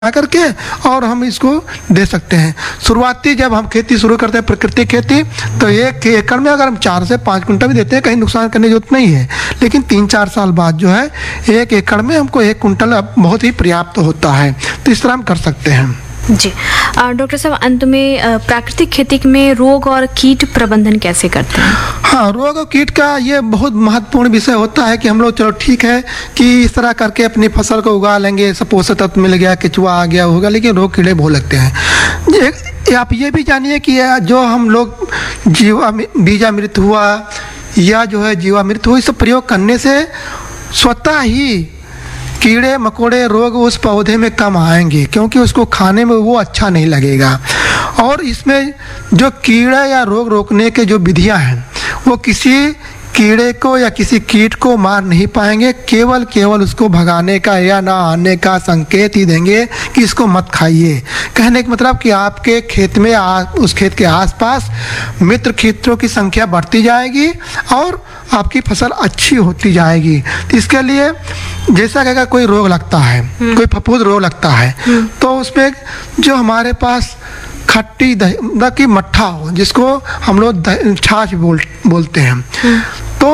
करके और हम इसको दे सकते हैं। शुरुआती जब हम खेती शुरू करते हैं प्राकृतिक खेती, तो 1 एकड़ में अगर हम 4 से 5 कुंटल भी देते हैं, कहीं नुकसान करने की जरूरत नहीं है। लेकिन 3-4 साल बाद जो है 1 एकड़ में हमको 1 कुंटल बहुत ही पर्याप्त होता है। तो इस तरह हम कर सकते हैं। जी डॉक्टर साहब, अंत में प्राकृतिक खेती में रोग और कीट प्रबंधन कैसे करते हैं? हाँ, रोग और कीट का ये बहुत महत्वपूर्ण विषय होता है कि हम लोग चलो ठीक है कि इस तरह करके अपनी फसल को उगा लेंगे, सब पोषक तत्व मिल गया, केचुआ आ गया होगा, लेकिन रोग कीड़े बहुत लगते हैं। आप ये भी जानिए कि जो हम लोग बीजामृत हुआ या जो है जीवामृत हुआ, इस सब प्रयोग करने से स्वतः ही कीड़े मकोड़े रोग उस पौधे में कम आएंगे, क्योंकि उसको खाने में वो अच्छा नहीं लगेगा। और इसमें जो कीड़ा या रोग रोकने के जो विधियां हैं, वो किसी कीड़े को या किसी कीट को मार नहीं पाएंगे, केवल उसको भगाने का या ना आने का संकेत ही देंगे कि इसको मत खाइए। कहने का मतलब कि आपके खेत में उस खेत के आसपास मित्र कीटों की संख्या बढ़ती जाएगी और आपकी फसल अच्छी होती जाएगी। तो इसके लिए जैसा कि अगर कोई रोग लगता है, कोई फफूंद रोग लगता है, तो उसमें जो हमारे पास खट्टी दही की मट्ठा हो, जिसको हम लोग छाछ बोलते हैं, तो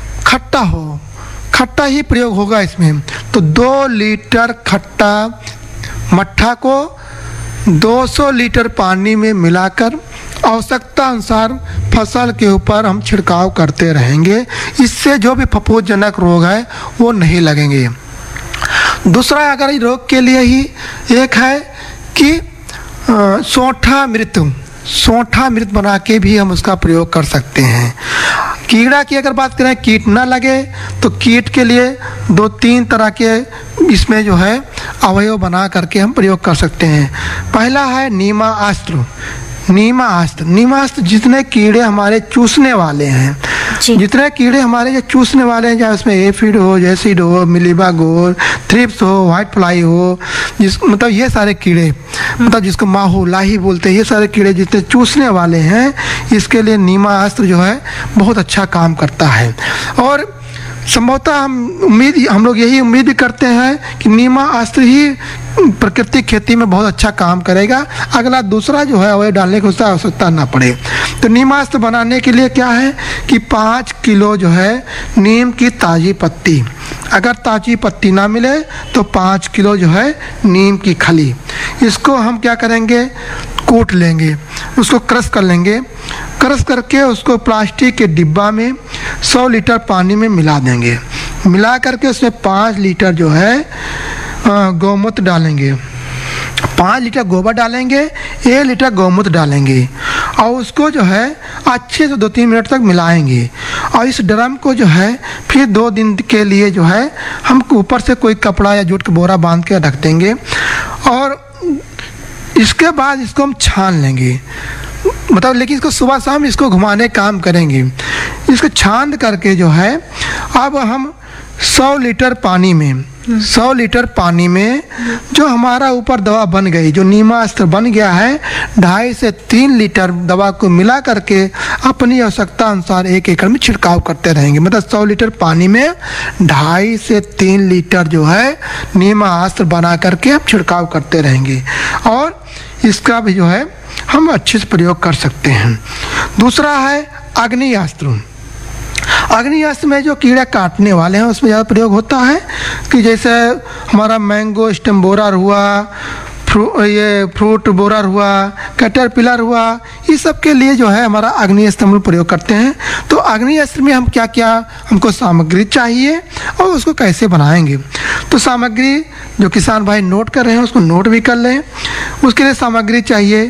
खट्टा ही प्रयोग होगा इसमें। तो 2 लीटर खट्टा मट्ठा को 200 लीटर पानी में मिलाकर आवश्यकता अनुसार फसल के ऊपर हम छिड़काव करते रहेंगे। इससे जो भी फफूंदजनक रोग है वो नहीं लगेंगे। दूसरा अगर रोग के लिए ही एक है कि सोंठा मृत बना के भी हम उसका प्रयोग कर सकते हैं। कीड़ा की अगर बात करें, कीट ना लगे तो कीट के लिए 2-3 तरह के इसमें जो है अवयव बना करके हम प्रयोग कर सकते हैं। पहला है नीमास्त्र। जितने कीड़े हमारे चूसने वाले हैं, चाहे उसमें एफिड हो, जैसिड हो, मिलीबग हो, थ्रिप्स हो, व्हाइट फ्लाई हो, मतलब ये सारे कीड़े, मतलब जिसको माहो लाही बोलते हैं, ये सारे कीड़े जितने चूसने वाले हैं, इसके लिए नीमास्त्र जो है बहुत अच्छा काम करता है। और संभवतः हम लोग यही उम्मीद भी करते हैं कि नीमास्त्र ही प्राकृतिक खेती में बहुत अच्छा काम करेगा। अगला दूसरा जो है वह डालने की उसका आवश्यकता ना पड़े। तो नीमास्त्र बनाने के लिए क्या है कि 5 किलो जो है नीम की ताज़ी पत्ती, अगर ताज़ी पत्ती ना मिले तो 5 किलो जो है नीम की खली, इसको हम क्या करेंगे, कूट लेंगे, उसको क्रश कर लेंगे। क्रश करके उसको प्लास्टिक के डिब्बा में 100 लीटर पानी में मिला देंगे। मिला करके उसमें 5 लीटर जो है गौमूत्र डालेंगे, 5 लीटर गोबर डालेंगे, 1 लीटर गौमूत्र डालेंगे और उसको जो है अच्छे से 2-3 मिनट तक मिलाएंगे। और इस ड्रम को जो है फिर 2 दिन के लिए जो है हम ऊपर से कोई कपड़ा या जूट का बोरा बांध के रख देंगे और इसके बाद इसको हम छान लेंगे। मतलब लेकिन इसको सुबह शाम इसको घुमाने काम करेंगे। इसको छान करके जो है अब हम 100 लीटर पानी में जो हमारा ऊपर दवा बन गई, जो नीमास्त्र बन गया है, 2.5 से 3 लीटर दवा को मिला करके अपनी आवश्यकता अनुसार 1 एकड़ में छिड़काव करते रहेंगे। मतलब 100 लीटर पानी में 2.5 से 3 लीटर जो है नीमास्त्र बना करके हम छिड़काव करते रहेंगे और इसका भी जो है हम अच्छे से प्रयोग कर सकते हैं। दूसरा है अग्नियास्त्र में जो कीड़ा काटने वाले हैं उसमें ज़्यादा प्रयोग होता है कि जैसे हमारा मैंगो स्टेम बोरर हुआ, फ्रूट बोरर हुआ, कैटरपिलर हुआ, ये सब के लिए जो है हमारा अग्निअस्त्र में प्रयोग करते हैं। तो अग्निअस्त्र में हम क्या हमको सामग्री चाहिए और उसको कैसे बनाएंगे। तो सामग्री जो किसान भाई नोट कर रहे हैं उसको नोट भी कर लें। उसके लिए सामग्री चाहिए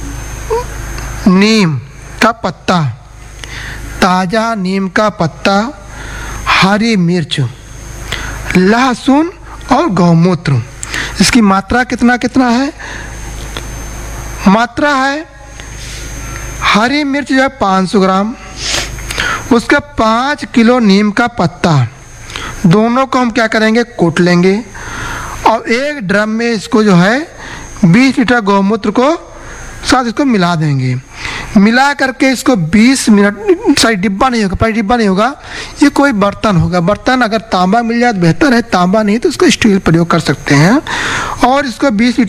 नीम का पत्ता, ताज़ा नीम का पत्ता, हरी मिर्च, लहसुन और गौमूत्र। इसकी मात्रा कितना है? मात्रा है हरी मिर्च जो है 500 ग्राम, उसका 5 किलो नीम का पत्ता, दोनों को हम क्या करेंगे, कूट लेंगे और एक ड्रम में इसको जो है 20 लीटर गौमूत्र को साथ इसको मिला देंगे। मिला करके इसको 20 मिनट, सॉरी डिब्बा नहीं होगा, ये कोई बर्तन होगा। बर्तन अगर तांबा मिल जाए तो बेहतर है, तांबा नहीं तो उसको स्टील प्रयोग कर सकते हैं। और इसको 20